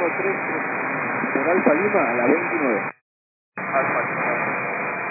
133 por Alfa Lima a la 29. Alfa Lima.